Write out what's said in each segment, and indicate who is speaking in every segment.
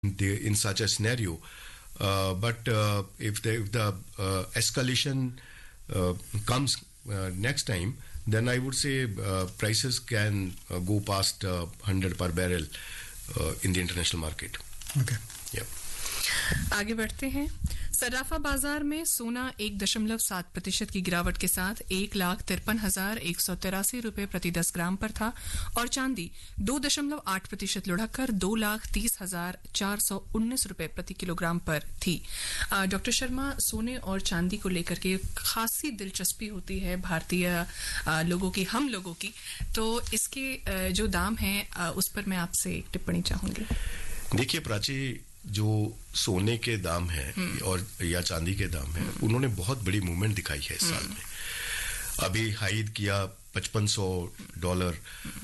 Speaker 1: in such a scenario. But if the escalation comes next time, then I would say prices can go past 100 per barrel in the international market.
Speaker 2: Okay.
Speaker 1: Yeah.
Speaker 3: आगे बढ़ते हैं. सराफा बाजार में सोना 1.7% की गिरावट के साथ 1,53,183 रुपए प्रति 10 ग्राम पर था और चांदी 2.8% लुढ़ककर 2,30,419 रुपए प्रति किलोग्राम पर थी. डॉक्टर शर्मा, सोने और चांदी को लेकर के खासी दिलचस्पी होती है भारतीय लोगों की, हम लोगों की, तो इसके जो दाम हैं उस पर मैं आपसे एक टिप्पणी चाहूंगी.
Speaker 1: देखिए प्राची, जो सोने के दाम है और या चांदी के दाम है, उन्होंने बहुत बड़ी मूवमेंट दिखाई है इस साल में. अभी हाई किया $5,500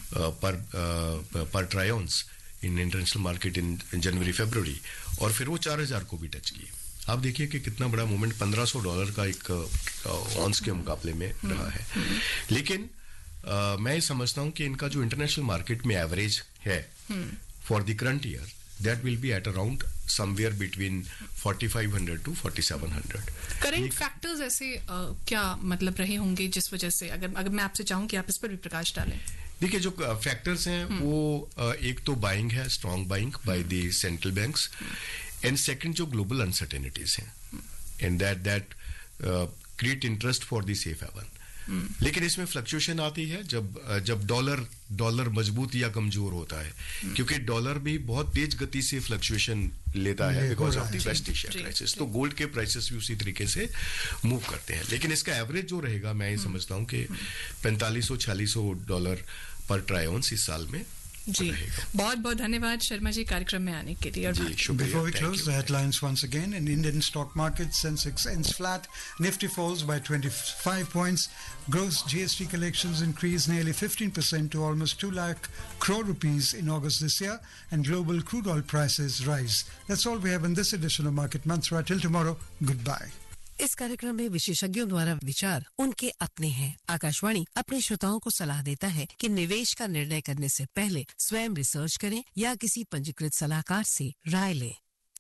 Speaker 1: पर try ऑन्स in international market in जनवरी फरवरी, और फिर वो 4,000 को भी टच किए. आप देखिए कि कितना बड़ा मूवमेंट $1,500 का एक ऑन्स के मुकाबले में रहा है. लेकिन मैं समझता हूं कि इनका जो इंटरनेशनल मार्केट में एवरेज है for the current year, that will be at around somewhere between 4,500 to 4,700.
Speaker 3: Current factors ऐसे क्या मतलब रहे होंगे जिस वजह से, अगर मैं आपसे चाहूं कि आप इस पर भी प्रकाश डालें.
Speaker 1: देखिए, जो फैक्टर्स हैं वो एक तो बाइंग है, strong buying by the central banks, and second जो ग्लोबल अनसर्टेनिटीज हैं, and that create interest for the safe haven. लेकिन इसमें फ्लक्चुएशन आती है जब डॉलर मजबूत या कमजोर होता है, क्योंकि डॉलर भी बहुत तेज गति से फ्लक्चुएशन लेता है because of the waste Asia crisis. तो गोल्ड के प्राइसेस भी उसी तरीके से मूव करते हैं. लेकिन इसका एवरेज जो रहेगा, मैं ये समझता हूं कि $4,500-$4,600 पर ट्राई ऑन्स इस साल में.
Speaker 3: जी, बहुत बहुत धन्यवाद शर्मा जी कार्यक्रम में आने के लिए.
Speaker 2: Before we close, the headlines once again. In Indian stock market, Sensex ends flat, Nifty falls by 25 points, gross GST collections increased nearly 15% to almost 2 lakh crore rupees in August this year, and global crude oil prices rise. That's all we have in this edition of Market Mantra. Till tomorrow, goodbye.
Speaker 4: इस कार्यक्रम में विशेषज्ञों द्वारा विचार उनके अपने हैं. आकाशवाणी अपने श्रोताओं को सलाह देता है कि निवेश का निर्णय करने से पहले स्वयं रिसर्च करें या किसी पंजीकृत सलाहकार से राय लें.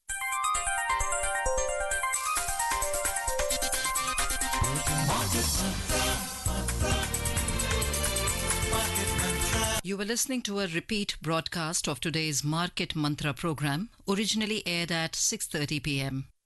Speaker 4: You were listening to a repeat broadcast of today's Market Mantra program, originally aired at 6:30 p.m.